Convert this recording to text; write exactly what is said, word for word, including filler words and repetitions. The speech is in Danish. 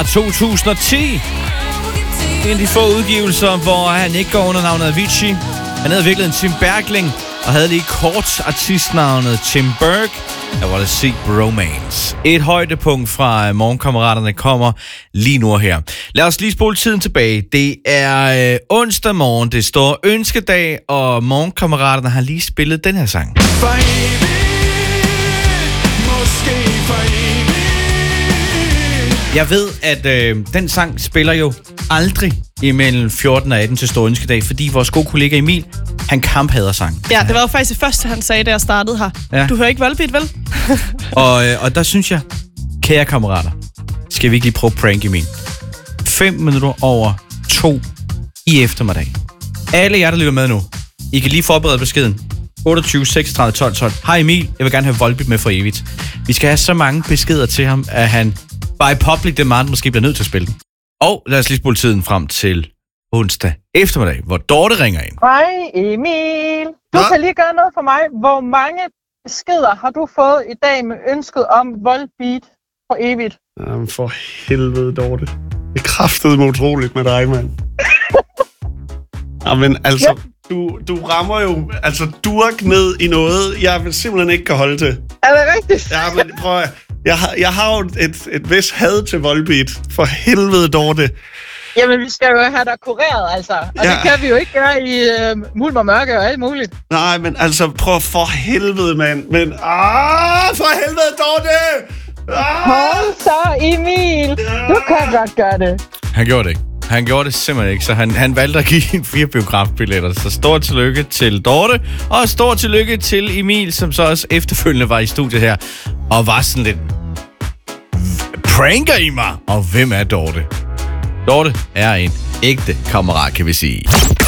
to tusind og ti. En af de få udgivelser, hvor han ikke går under navnet Avicii. Han hedder virkelig en Tim Bergling, og havde lige kort artistnavnet Tim Berg. Der var det Seek Bromance. Et højdepunkt fra Morgenkammeraterne kommer lige nu her. Lad os lige spole tiden tilbage. Det er øh, onsdag morgen, det står ønskedag, og Morgenkammeraterne har lige spillet den her sang. For evigt, måske for evigt. Jeg ved, at øh, den sang spiller jo aldrig imellem fjorten og atten til store ønskedag, fordi vores gode kollega Emil, han kamphader sang. Ja, det var jo faktisk det første, han sagde, da jeg startede her. Ja. Du hører ikke Volbeat, vel? og, øh, og der synes jeg, kære kammerater, skal vi ikke lige prøve prank Emil. Fem minutter over to i eftermiddag. Alle jer, der lytter med nu, I kan lige forberede beskeden. otteogtyve seksogtredive tolv tolv. Hej Emil, jeg vil gerne have Volbeat med for evigt. Vi skal have så mange beskeder til ham, at han by public demand måske bliver nødt til at spille den. Og lad os lige spole tiden frem til onsdag eftermiddag, hvor Dorte ringer ind. Hej Emil. Du ja. kan lige gøre noget for mig. Hvor mange beskeder har du fået i dag med ønsket om Volbeat for evigt? Jamen for helvede, Dorte. Det kraftede mig utroligt med dig, mand. Jamen altså, ja. du, du rammer jo altså durk ned i noget, jeg simpelthen ikke kan holde til. Er det rigtigt? Ja, men prøv at... Jeg har, jeg har jo et, et vis had til Volbeat. For helvede, Dorte. Jamen, vi skal jo have dig kureret, altså. Og ja. det kan vi jo ikke gøre i øh, mulm og mørke og alt muligt. Nej, men altså, prøv for helvede, mand. Men, ah, for helvede, Dorte! Ah! Hold så, Emil. Du kan godt gøre det. Han gjorde det ikke. Han gjorde det simpelthen ikke, så han, han valgte at give en fire biografbilletter. Så stort tillykke til Dorte, og stort tillykke til Emil, som så også efterfølgende var i studiet her, og var sådan lidt... Pranker I mig? Og hvem er Dorte? Dorte er en ægte kammerat, kan vi sige.